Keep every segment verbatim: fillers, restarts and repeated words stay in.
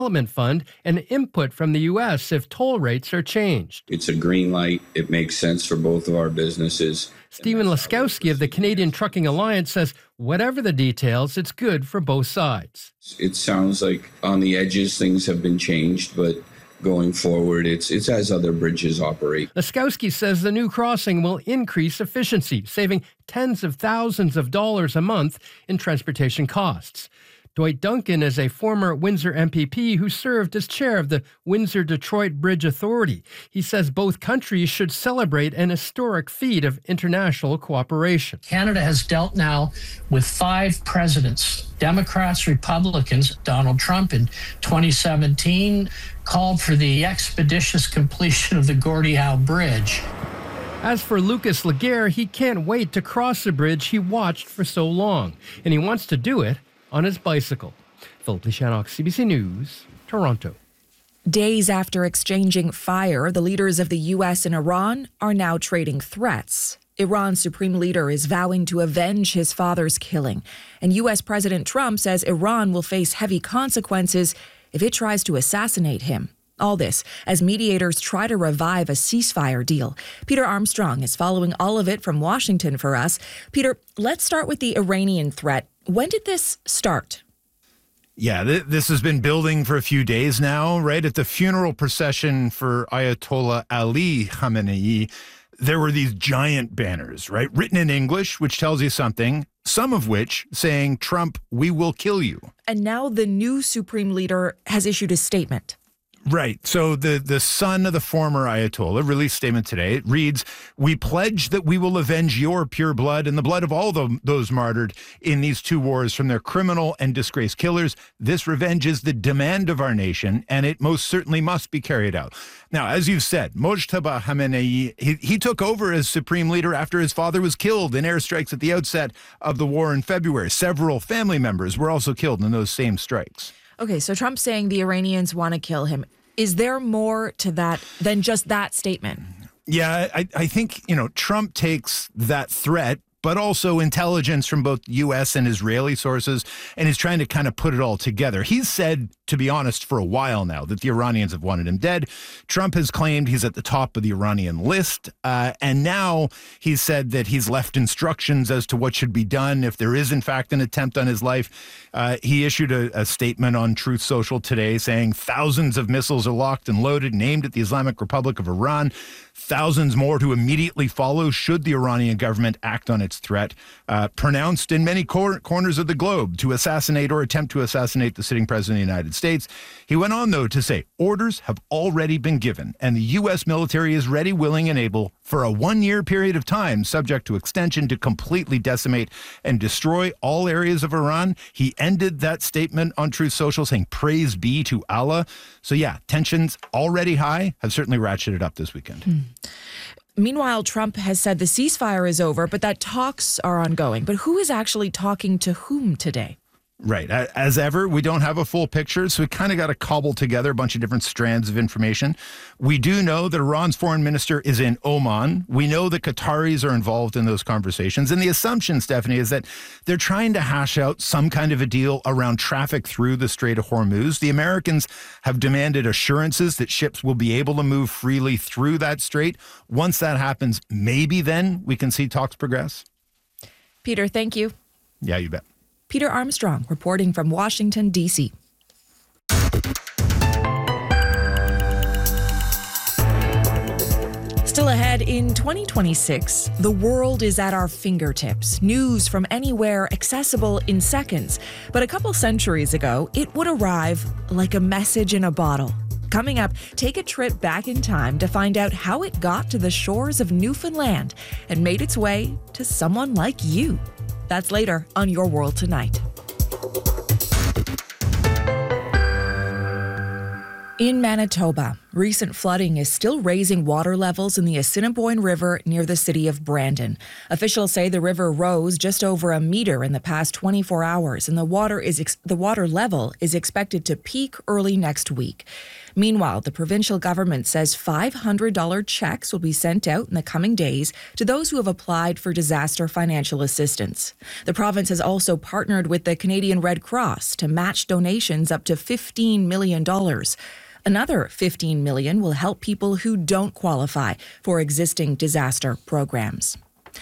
Development Fund and input from the U S if toll rates are changed. It's a green light. It makes sense for both of our businesses. Stephen Laskowski of the Canadian Trucking Alliance says whatever the details, it's good for both sides. It sounds like on the edges things have been changed, but going forward, it's it's as other bridges operate. Laskowski says the new crossing will increase efficiency, saving tens of thousands of dollars a month in transportation costs. Dwight Duncan is a former Windsor M P P who served as chair of the Windsor-Detroit Bridge Authority. He says both countries should celebrate an historic feat of international cooperation. Canada has dealt now with five presidents, Democrats, Republicans. Donald Trump in twenty seventeen called for the expeditious completion of the Gordie Howe Bridge. As for Lucas Laguerre, he can't wait to cross the bridge he watched for so long, and he wants to do it on his bicycle. Philip Lishanok, C B C News, Toronto. Days after exchanging fire, the leaders of the U S and Iran are now trading threats. Iran's supreme leader is vowing to avenge his father's killing, and U S President Trump says Iran will face heavy consequences if it tries to assassinate him. All this as mediators try to revive a ceasefire deal. Peter Armstrong is following all of it from Washington for us. Peter, let's start with the Iranian threat. When did this start? Yeah, th- this has been building for a few days now, right? At the funeral procession for Ayatollah Ali Khamenei, there were these giant banners, right? Written in English, which tells you something, some of which saying, Trump, we will kill you. And now the new supreme leader has issued a statement. Right. So the, the son of the former Ayatollah released a statement today. It reads, we pledge that we will avenge your pure blood and the blood of all the, those martyred in these two wars from their criminal and disgraced killers. This revenge is the demand of our nation, and it most certainly must be carried out. Now, as you've said, Mojtaba Khamenei, he, he took over as supreme leader after his father was killed in airstrikes at the outset of the war in February. Several family members were also killed in those same strikes. Okay, so Trump's saying the Iranians want to kill him. Is there more to that than just that statement? Yeah, I, I think, you know, Trump takes that threat, but also intelligence from both U S and Israeli sources, and is trying to kind of put it all together. He's said, to be honest, for a while now that the Iranians have wanted him dead. Trump has claimed he's at the top of the Iranian list, uh, and now he's said that he's left instructions as to what should be done if there is, in fact, an attempt on his life. Uh, he issued a, a statement on Truth Social today saying thousands of missiles are locked and loaded and aimed at the Islamic Republic of Iran. Thousands more to immediately follow should the Iranian government act on its threat, uh, pronounced in many cor- corners of the globe to assassinate or attempt to assassinate the sitting president of the United States. He went on, though, to say orders have already been given, and the U S military is ready, willing, and able for a one-year period of time, subject to extension, to completely decimate and destroy all areas of Iran. He ended that statement on Truth Social saying, praise be to Allah. So, yeah, tensions already high have certainly ratcheted up this weekend. Hmm. Meanwhile, Trump has said the ceasefire is over, but that talks are ongoing. But who is actually talking to whom today? Right. As ever, we don't have a full picture, so we kind of got to cobble together a bunch of different strands of information. We do know that Iran's foreign minister is in Oman. We know the Qataris are involved in those conversations. And the assumption, Stephanie, is that they're trying to hash out some kind of a deal around traffic through the Strait of Hormuz. The Americans have demanded assurances that ships will be able to move freely through that strait. Once that happens, maybe then we can see talks progress. Peter, thank you. Yeah, you bet. Peter Armstrong reporting from Washington, D C Still ahead, in twenty twenty-six, the world is at our fingertips. News from anywhere, accessible in seconds. But a couple centuries ago, it would arrive like a message in a bottle. Coming up, take a trip back in time to find out how it got to the shores of Newfoundland and made its way to someone like you. That's later on Your World Tonight. In Manitoba, Recent flooding is still raising water levels in the Assiniboine River near the city of Brandon. Officials say the river rose just over a meter in the past twenty-four hours, and the water is ex- the water level is expected to peak early next week. Meanwhile, the provincial government says five hundred dollars checks will be sent out in the coming days to those who have applied for disaster financial assistance. The province has also partnered with the Canadian Red Cross to match donations up to fifteen million dollars. Another fifteen million dollars will help people who don't qualify for existing disaster programs.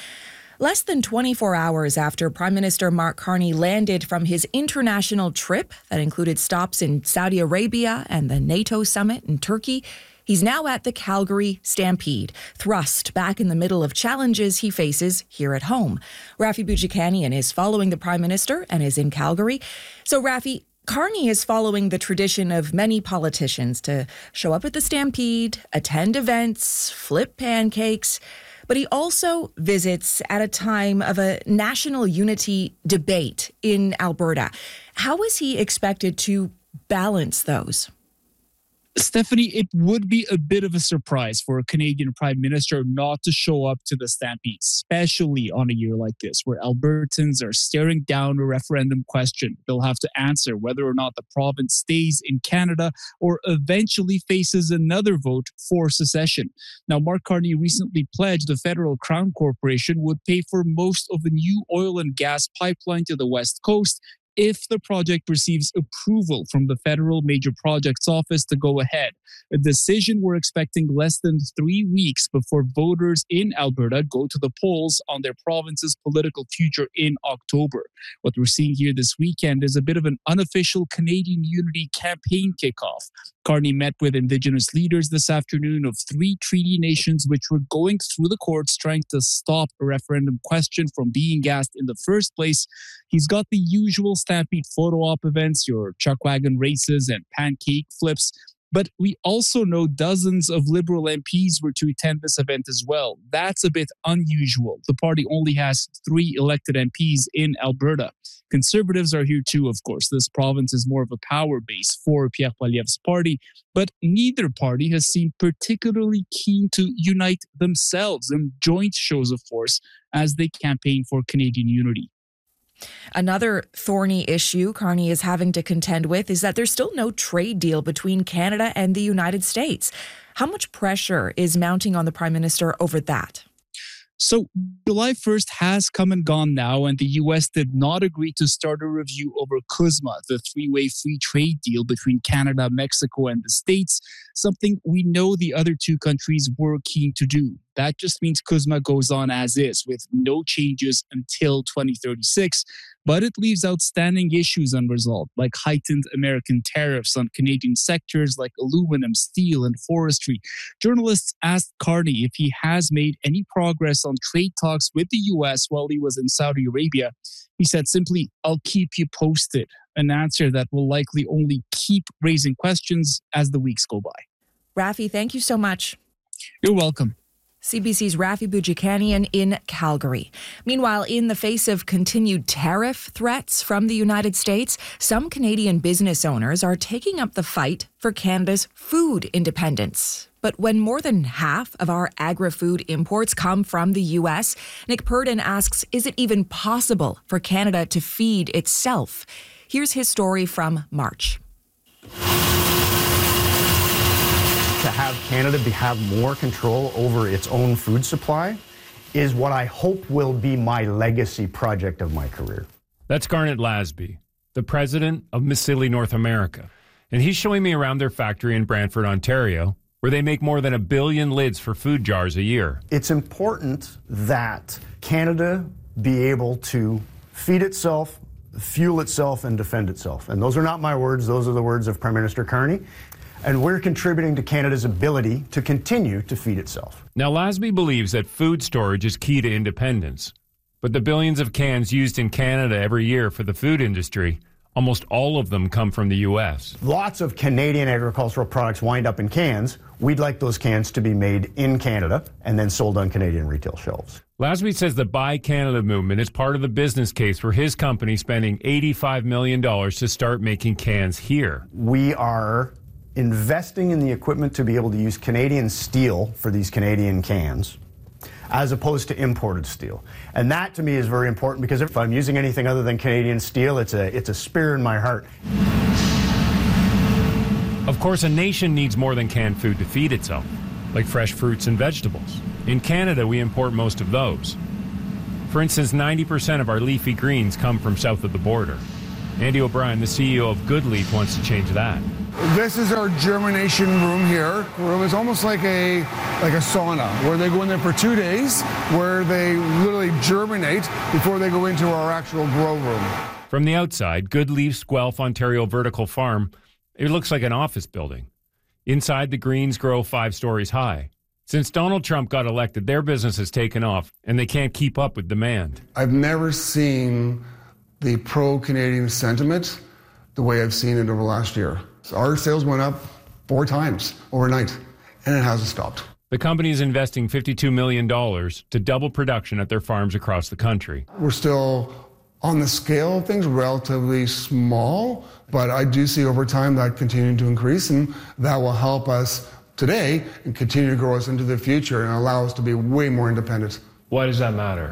Less than twenty-four hours after Prime Minister Mark Carney landed from his international trip that included stops in Saudi Arabia and the NATO summit in Turkey, he's now at the Calgary Stampede, thrust back in the middle of challenges he faces here at home. Rafi Boudjikanian is following the Prime Minister and is in Calgary. So, Rafi, Carney is following the tradition of many politicians to show up at the Stampede, attend events, flip pancakes, but he also visits at a time of a national unity debate in Alberta. How is he expected to balance those? Stephanie, it would be a bit of a surprise for a Canadian Prime Minister not to show up to the Stampede, especially on a year like this, where Albertans are staring down a referendum question. They'll have to answer whether or not the province stays in Canada or eventually faces another vote for secession. Now, Mark Carney recently pledged the Federal Crown Corporation would pay for most of a new oil and gas pipeline to the West Coast if the project receives approval from the Federal Major Projects Office to go ahead. A decision we're expecting less than three weeks before voters in Alberta go to the polls on their province's political future in October. What we're seeing here this weekend is a bit of an unofficial Canadian Unity campaign kickoff. Carney met with Indigenous leaders this afternoon of three treaty nations which were going through the courts trying to stop a referendum question from being asked in the first place. He's got the usual Stampede photo op events, your chuck wagon races and pancake flips. But we also know dozens of Liberal M Ps were to attend this event as well. That's a bit unusual. The party only has three elected M Ps in Alberta. Conservatives are here too, of course. This province is more of a power base for Pierre Poilievre's party, but neither party has seemed particularly keen to unite themselves in joint shows of force as they campaign for Canadian unity. Another thorny issue Carney is having to contend with is that there's still no trade deal between Canada and the United States. How much pressure is mounting on the Prime Minister over that? So July first has come and gone now, and the U S did not agree to start a review over CUSMA, the three-way free trade deal between Canada, Mexico, and the States, something we know the other two countries were keen to do. That just means CUSMA goes on as is, with no changes until twenty thirty-six, but it leaves outstanding issues unresolved, like heightened American tariffs on Canadian sectors like aluminum, steel, and forestry. Journalists asked Carney if he has made any progress on trade talks with the U S while he was in Saudi Arabia. He said simply, "I'll keep you posted," an answer that will likely only keep raising questions as the weeks go by. Rafi, thank you so much. You're welcome. C B C's Rafi Boudjikanian in Calgary. Meanwhile, in the face of continued tariff threats from the United States, some Canadian business owners are taking up the fight for Canada's food independence. But when more than half of our agri-food imports come from the U S, Nick Purdon asks, is it even possible for Canada to feed itself? Here's his story from March. To have Canada be, have more control over its own food supply is what I hope will be my legacy project of my career. That's Garnet Lasby, the president of Misili North America. And he's showing me around their factory in Brantford, Ontario, where they make more than a billion lids for food jars a year. It's important that Canada be able to feed itself, fuel itself, and defend itself. And those are not my words, those are the words of Prime Minister Carney. And we're contributing to Canada's ability to continue to feed itself. Now, Lasby believes that food storage is key to independence. But the billions of cans used in Canada every year for the food industry, almost all of them come from the U S. Lots of Canadian agricultural products wind up in cans. We'd like those cans to be made in Canada and then sold on Canadian retail shelves. Lasby says the Buy Canada movement is part of the business case for his company spending eighty-five million dollars to start making cans here. We are investing in the equipment to be able to use Canadian steel for these Canadian cans, as opposed to imported steel. And that to me is very important, because if I'm using anything other than Canadian steel, it's a, it's a spear in my heart. Of course, a nation needs more than canned food to feed itself, like fresh fruits and vegetables. In Canada, we import most of those. For instance, ninety percent of our leafy greens come from south of the border. Andy O'Brien, the C E O of Goodleaf, wants to change that. This is our germination room here. It was almost like a like a sauna, where they go in there for two days, where they literally germinate before they go into our actual grow room. From the outside, Goodleaf's Guelph, Ontario vertical farm, it looks like an office building. Inside, the greens grow five stories high. Since Donald Trump got elected, their business has taken off, and they can't keep up with demand. I've never seen the pro-Canadian sentiment the way I've seen it over the last year. Our sales went up four times overnight, and it hasn't stopped. The company is investing fifty-two million dollars to double production at their farms across the country. We're still, on the scale of things, relatively small, but I do see over time that continuing to increase, and that will help us today and continue to grow us into the future and allow us to be way more independent. Why does that matter?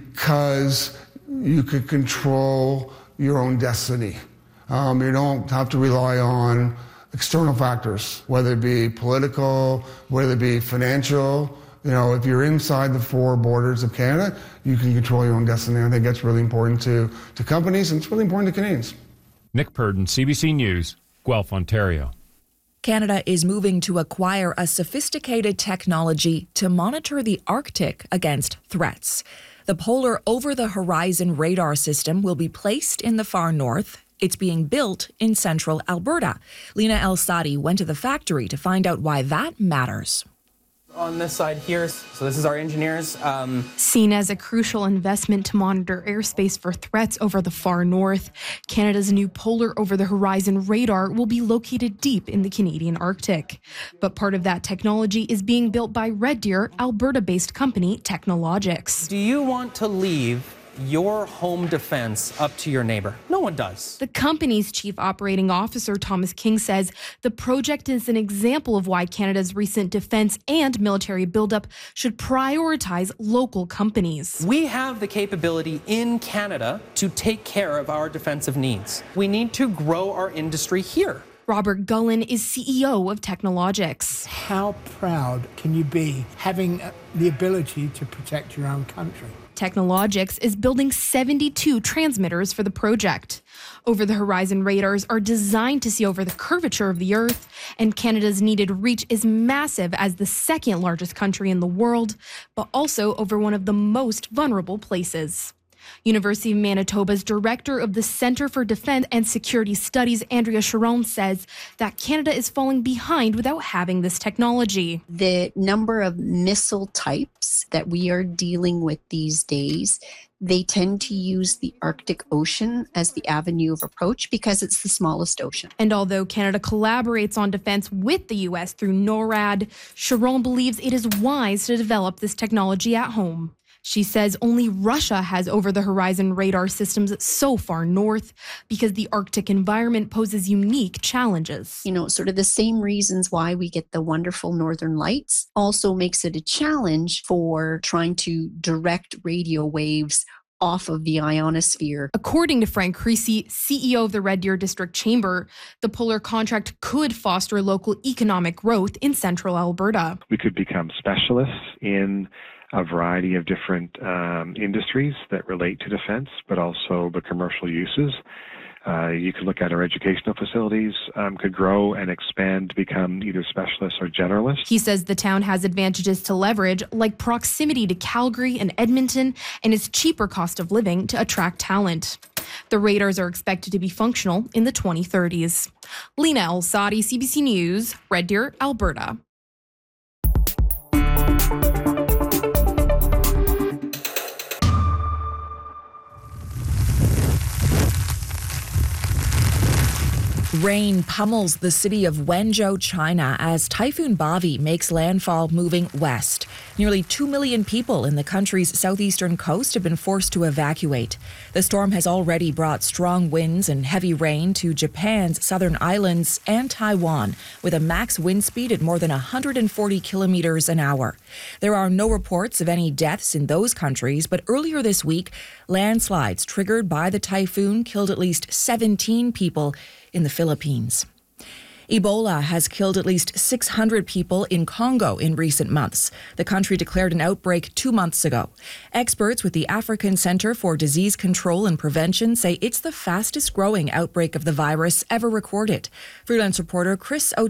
Because you could control your own destiny. Um, you don't have to rely on external factors, whether it be political, whether it be financial. You know, if you're inside the four borders of Canada, you can control your own destiny. I think that's really important to, to companies, and it's really important to Canadians. Nick Purdon, C B C News, Guelph, Ontario. Canada is moving to acquire a sophisticated technology to monitor the Arctic against threats. The Polar Over-the-Horizon Radar System will be placed in the far north. It's being built in central Alberta. Lena El-Sadi went to the factory to find out why that matters. On this side here, so this is our engineers. Um... Seen as a crucial investment to monitor airspace for threats over the far north, Canada's new Polar Over-the-Horizon Radar will be located deep in the Canadian Arctic. But part of that technology is being built by Red Deer, Alberta-based company Technologics. Do you want to leave your home defense up to your neighbor? No one does. The company's chief operating officer, Thomas King, says the project is an example of why Canada's recent defense and military buildup should prioritize local companies. We have the capability in Canada to take care of our defensive needs. We need to grow our industry here. Robert Gullen is C E O of Technologics. How proud can you be having the ability to protect your own country? Technologics is building seventy-two transmitters for the project. Over-the-horizon radars are designed to see over the curvature of the Earth, and Canada's needed reach is massive as the second largest country in the world, but also over one of the most vulnerable places. University of Manitoba's director of the Centre for Defence and Security Studies, Andrea Charon, says that Canada is falling behind without having this technology. The number of missile types that we are dealing with these days, they tend to use the Arctic Ocean as the avenue of approach because it's the smallest ocean. And although Canada collaborates on defense with the U S through NORAD, Charon believes it is wise to develop this technology at home. She says only Russia has over-the-horizon radar systems so far north because the Arctic environment poses unique challenges. You know, sort of the same reasons why we get the wonderful northern lights also makes it a challenge for trying to direct radio waves off of the ionosphere. According to Frank Creasy, C E O of the Red Deer District Chamber, the Polar contract could foster local economic growth in central Alberta. We could become specialists in a variety of different um, industries that relate to defense, but also the commercial uses. Uh, you could look at our educational facilities um, could grow and expand to become either specialists or generalists. He says the town has advantages to leverage, like proximity to Calgary and Edmonton, and its cheaper cost of living to attract talent. The radars are expected to be functional in the twenty thirties. Lena El-Sadi, C B C News, Red Deer, Alberta. Rain pummels the city of Wenzhou, China, as Typhoon Bavi makes landfall moving west. Nearly two million people in the country's southeastern coast have been forced to evacuate. The storm has already brought strong winds and heavy rain to Japan's southern islands and Taiwan, with a max wind speed at more than one hundred forty kilometers an hour. There are no reports of any deaths in those countries, but earlier this week, landslides triggered by the typhoon killed at least seventeen people in the Philippines. Ebola has killed at least six hundred people in Congo in recent months. The country declared an outbreak two months ago. Experts with the African Center for Disease Control and Prevention say it's the fastest growing outbreak of the virus ever recorded. Freelance reporter Chris